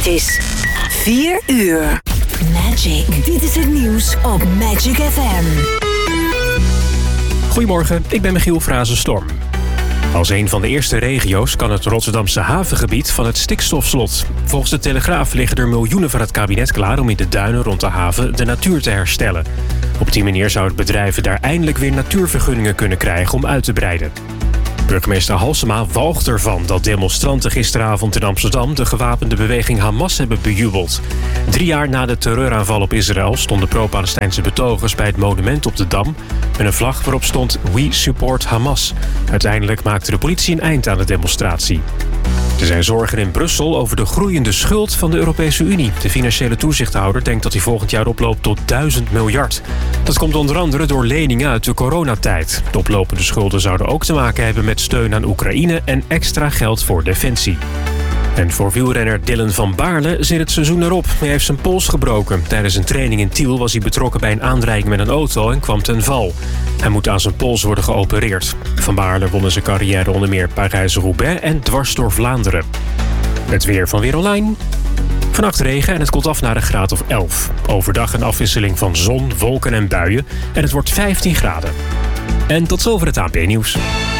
Het is 4 uur. Magic. Dit is het nieuws op Magic FM. Goedemorgen, ik ben Michiel Frazenstorm. Als een van de eerste regio's kan het Rotterdamse havengebied van het stikstofslot. Volgens de Telegraaf liggen er miljoenen van het kabinet klaar om in de duinen rond de haven de natuur te herstellen. Op die manier zouden bedrijven daar eindelijk weer natuurvergunningen kunnen krijgen om uit te breiden. Burgemeester Halsema walgt ervan dat demonstranten gisteravond in Amsterdam de gewapende beweging Hamas hebben bejubeld. 3 jaar na de terreuraanval op Israël stonden pro-Palestijnse betogers bij het monument op de Dam met een vlag waarop stond We support Hamas. Uiteindelijk maakte de politie een eind aan de demonstratie. Er zijn zorgen in Brussel over de groeiende schuld van de Europese Unie. De financiële toezichthouder denkt dat die volgend jaar oploopt tot 1000 miljard. Dat komt onder andere door leningen uit de coronatijd. De oplopende schulden zouden ook te maken hebben met steun aan Oekraïne en extra geld voor defensie. En voor wielrenner Dylan van Baarle zit het seizoen erop. Hij heeft zijn pols gebroken. Tijdens een training in Tiel was hij betrokken bij een aanrijding met een auto en kwam ten val. Hij moet aan zijn pols worden geopereerd. Van Baarle won in zijn carrière onder meer Parijs-Roubaix en dwars door Vlaanderen. Het weer van Weer Online. Vannacht regen en het koelt af naar een graad of 11. Overdag een afwisseling van zon, wolken en buien. En het wordt 15 graden. En tot zover het ANP-nieuws.